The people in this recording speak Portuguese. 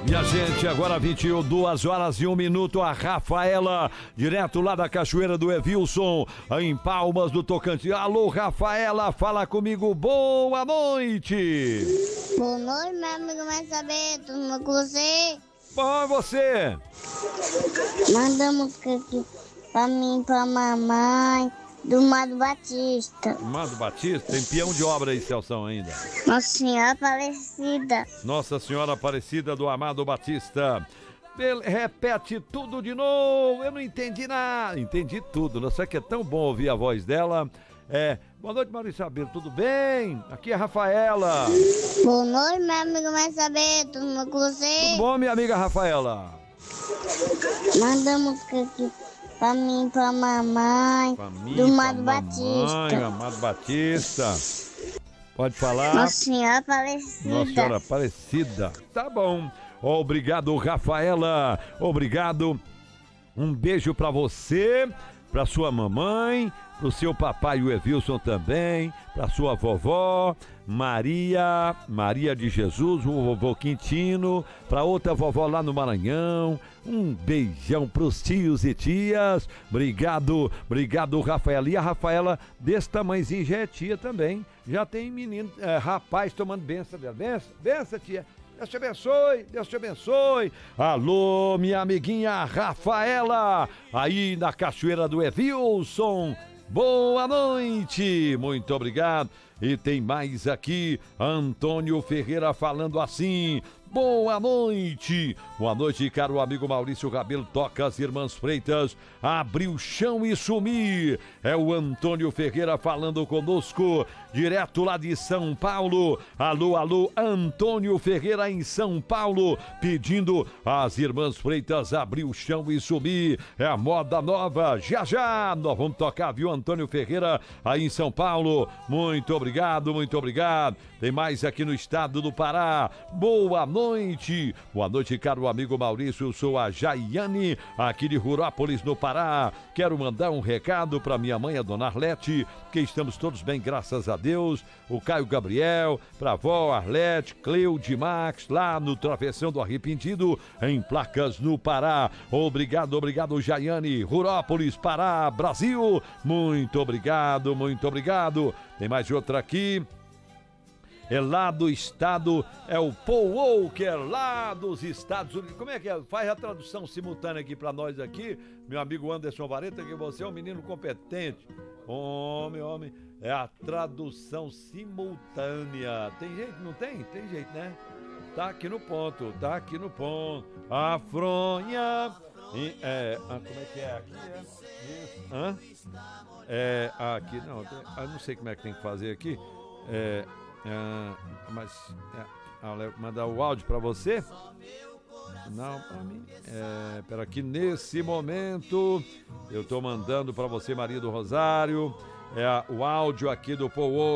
Minha gente, agora 22 horas e 1 minuto, a Rafaela, direto lá da Cachoeira do Evilson, em Palmas do Tocantins. Alô, Rafaela, fala comigo, boa noite. Boa noite, meu amigo, mais saber, tudo bem com você? Bom, e você? Manda música aqui pra mim, pra mamãe, do Mado Batista. Mado Batista, tem peão de obra aí, Celção, ainda. Nossa Senhora Aparecida. Nossa Senhora Aparecida do Amado Batista. Repete tudo de novo, eu não entendi nada. Entendi tudo, não sei que é tão bom ouvir a voz dela. Boa noite, Maurício Abelo, tudo bem? Aqui é a Rafaela. Boa noite, meu amigo, mais saber, tudo bem com você? Tudo bom, minha amiga Rafaela? Manda música aqui pra mim, pra mamãe, do Mado Batista. Amado Batista. Pode falar. Nossa Senhora Aparecida. Nossa Senhora Aparecida. Tá bom. Obrigado, Rafaela. Obrigado. Um beijo pra você, pra sua mamãe, pro seu papai, o Evilson também, pra sua vovó, Maria de Jesus, o vovô Quintino, pra outra vovó lá no Maranhão. Um beijão pros tios e tias. Obrigado, Rafaela. E a Rafaela, desse tamanhozinho, já é tia também. Já tem menino, rapaz tomando benção dela. Benção, tia. Deus te abençoe, Deus te abençoe. Alô, minha amiguinha Rafaela, aí na Cachoeira do Evilson. Boa noite, muito obrigado. E tem mais aqui, Antônio Ferreira falando assim. Boa noite, caro amigo Maurício Rabelo, toca as Irmãs Freitas, abriu o chão e sumir. É o Antônio Ferreira falando conosco, direto lá de São Paulo. Alô, Antônio Ferreira em São Paulo, pedindo as Irmãs Freitas, abriu o chão e sumir. É a moda nova, já nós vamos tocar, viu, Antônio Ferreira aí em São Paulo. Muito obrigado. Tem mais aqui no estado do Pará. Boa noite, caro amigo Maurício, eu sou a Jaiane, aqui de Rurópolis, no Pará. Quero mandar um recado para minha mãe, a dona Arlete, que estamos todos bem, graças a Deus. O Caio Gabriel, pra avó Arlete, Cleude Max, lá no Travessão do Arrependido, em Placas, no Pará. Obrigado, Jaiane, Rurópolis, Pará, Brasil. Muito obrigado. Tem mais outra aqui. É lá do estado, é o Paul Walker, lá dos Estados Unidos. Como é que é? Faz a tradução simultânea aqui pra nós aqui, meu amigo Anderson Vareta, que você é um menino competente. Homem, é a tradução simultânea. Tem jeito, não tem? Tem jeito, né? Tá aqui no ponto. A fronha. Como é que é? Aqui isso. Aqui, não, eu não sei como é que tem que fazer aqui. Mandar o áudio pra você? Não, pra mim. Pera aqui, nesse momento eu tô mandando pra você, Maria do Rosário, o áudio aqui do Paul